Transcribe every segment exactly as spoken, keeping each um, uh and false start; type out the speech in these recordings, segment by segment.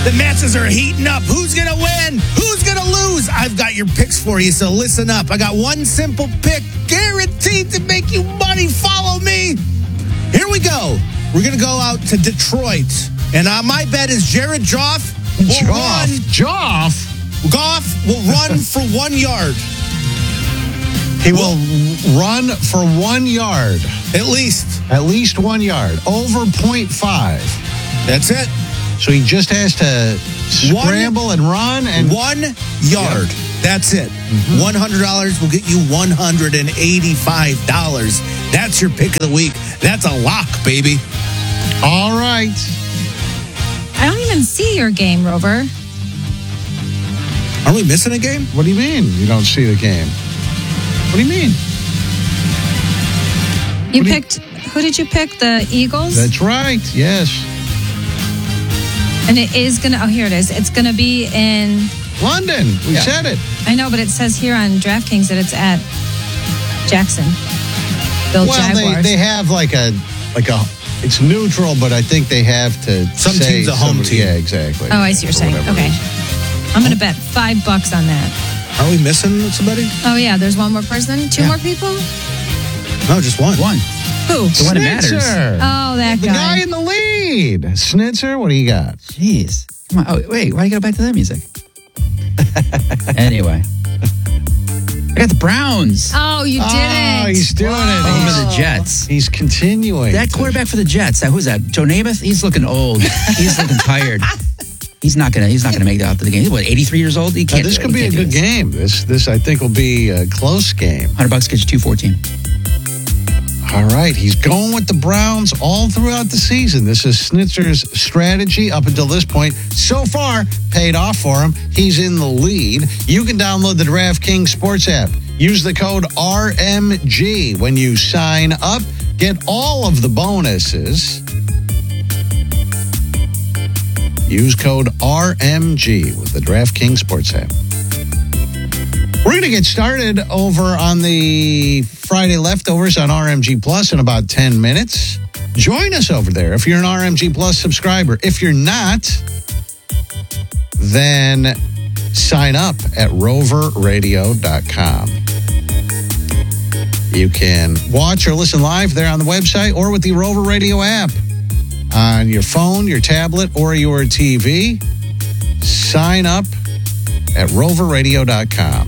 The matches are heating up. Who's going to win? Who's going to lose? I've got your picks for you, so listen up. I got one simple pick guaranteed to make you money. Follow me. Here we go. We're going to go out to Detroit. And uh, my bet is Jared Goff will Goff. run. Goff. Goff will run for one yard. He will run for one yard. At least. At least one yard. Over point five. That's it. So he just has to scramble one, and run. and One yard. Yep. That's it. Mm-hmm. one hundred dollars will get you one hundred eighty-five dollars. That's your pick of the week. That's a lock, baby. All right. I don't even see your game, Rover. Are we missing a game? What do you mean you don't see the game? What do you mean? You what picked, you... who did you pick? The Eagles? That's right, yes. And it is going to, oh, here it is. It's going to be in... London. We yeah. said it. I know, but it says here on DraftKings that it's at Jackson. Bill well, Jaguars. They, they have like a, like a, it's neutral, but I think they have to Some say team's a home somebody, team. Yeah, exactly. Oh, I see what you're saying. Okay. I'm going to bet five bucks on that. Are we missing somebody? Oh, yeah. There's one more person? Two yeah. more people? No, just one. One. Who? The one that matters. Oh, that the guy. The guy in the lead. Snitzer, what do you got? Jeez. Come on. Oh, wait. Why do you go back to that music? Anyway. I got the Browns. Oh, you did oh, it. He's doing Whoa. it. Home He's, of the Jets. He's continuing. That quarterback for the Jets. That, who's that? Joe Namath? He's looking old. He's looking tired. He's not gonna. He's not gonna make it out to the game. He's what? eighty-three years old. He can't. Now, this do could be a good this. game. This, this, I think, will be a close game. Hundred bucks gets you two fourteen. All right, he's going with the Browns all throughout the season. This is Snitzer's strategy up until this point. So far, paid off for him. He's in the lead. You can download the DraftKings Sports app. Use the code R M G when you sign up. Get all of the bonuses. Use code R M G with the DraftKings Sports app. We're going to get started over on the Friday Leftovers on R M G Plus in about ten minutes. Join us over there if you're an R M G Plus subscriber. If you're not, then sign up at rover radio dot com. You can watch or listen live there on the website or with the Rover Radio app on your phone, your tablet, or your T V. Sign up at rover radio dot com.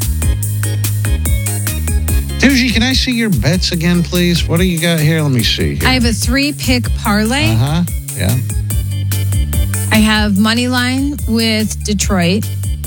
Doogie, can I see your bets again, please? What do you got here? Let me see here. I have a three-pick parlay. Uh-huh, yeah. I have money line with Detroit.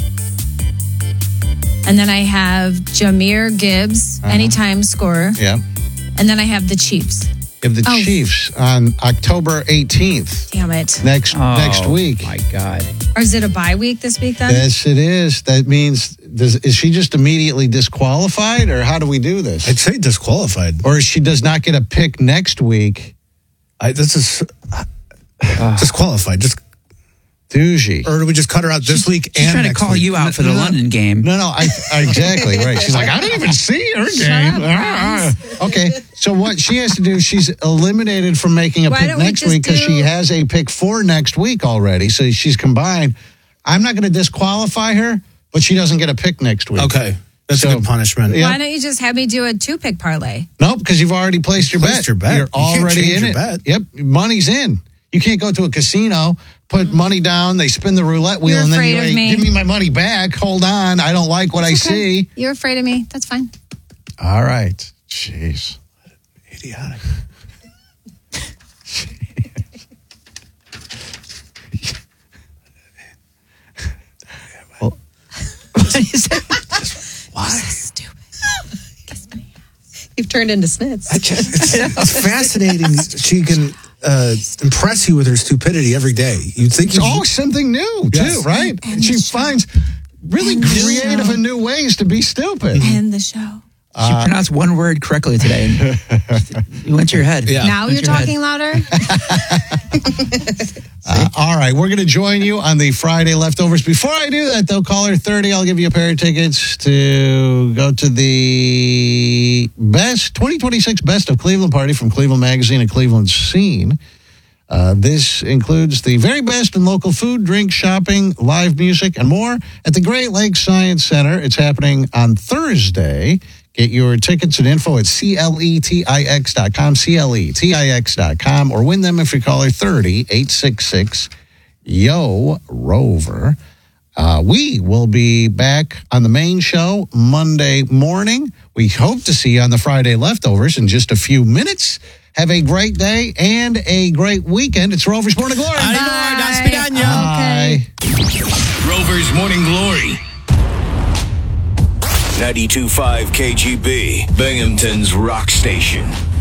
And then I have Jahmyr Gibbs, uh-huh. anytime scorer. Yeah. And then I have the Chiefs. You have the oh. Chiefs on October eighteenth. Damn it. Next, oh, next week. My God. Or is it a bye week this week then? Yes, it is. That means, does, is she just immediately disqualified, or how do we do this? I'd say disqualified. Or she does not get a pick next week. I, this is uh, disqualified. Just Doogie. Or do we just cut her out this week She's and trying to next call week? you out no, for the no, London game. No, no, I, exactly, right. She's like, I didn't even see her game. Shut up, ah, okay, so what she has to do, she's eliminated from making a Why pick don't we next just week because do- she has a pick for next week already. So she's combined. I'm not going to disqualify her, but she doesn't get a pick next week. Okay. That's So- a good punishment. Yeah. Why don't you just have me do a two-pick parlay? Nope, because you've already placed your Placed bet. your bet. You're You can't already change in your it. bet. Yep, money's in. You can't go to a casino, put money down, they spin the roulette wheel, You're and then afraid you of hey, me. give me my money back. Hold on, I don't like what I Okay. see. You're afraid of me. That's fine. All right. Jeez. Idiotic. Well, What is that? Why? Stupid. You've turned into snits. I just, it's, it's fascinating. She can uh, impress you with her stupidity every day. You'd think it's you always something new, Yes. too, right? And she the show. finds really And the creative show. and new ways to be stupid. End the show. She pronounced one word correctly today. And you went to your head. Yeah. Now Went you're to your head. talking louder? Uh, all right, we're going to join you on the Friday Leftovers. Before I do that, though, caller thirty, I'll give you a pair of tickets to go to the best twenty twenty-six Best of Cleveland party from Cleveland Magazine and Cleveland Scene. Uh, this includes the very best in local food, drink, shopping, live music, and more at the Great Lakes Science Center. It's happening on Thursday. Get your tickets and info at C L E T I X dot com, C L E T I X dot com, or win them if you call her thirty, eight six six, Y O, Rover. Uh, we will be back on the main show Monday morning. We hope to see you on the Friday Leftovers in just a few minutes. Have a great day and a great weekend. It's Rover's Morning Glory. Arrivederci. Bye. Rover's Morning Glory. ninety-two point five K G B, Binghamton's rock station.